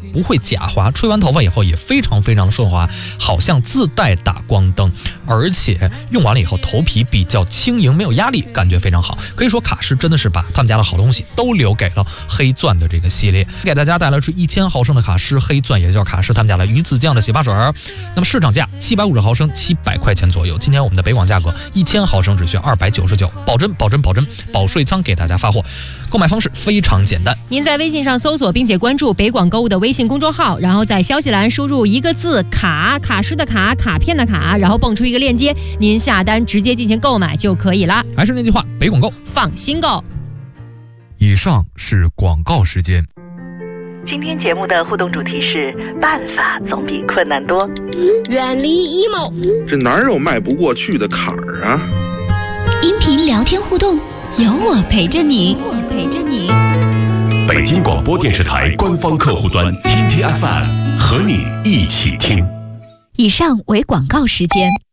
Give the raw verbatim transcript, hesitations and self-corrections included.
不会假滑，吹完头发以后也非常非常顺滑，好像自带打光灯，而且用完了以后头皮比较轻盈，没有压力，感觉非常好。可以说卡诗真的是把他们家的好东西都留给了黑钻的这个系列，给大家带来是一千毫升的卡诗黑钻，也叫卡诗他们家的鱼子酱的洗发水。那么市场价七百五十毫升七百块钱左右，今天我们的北广价格一千毫升只需要二百九十九，保真保真保真，保税仓给大家发货。购买方式非常简单， 您在微信上搜索并且关注北广购物的微信公众号，然后在消息栏输入一个字卡，卡诗的卡，卡片的卡，然后蹦出一个链接，您下单直接进行购买就可以了。 还是那句话，北广购放心购。 以上是广告时间。 今天节目的互动主题是办法总比困难多， 远离 emo， 这哪有迈不过去的坎儿啊？ 音频聊天互动，有我陪着你，我陪着你。 北京广播电视台官方客户端 T T F M 和你一起听。 以上为广告时间。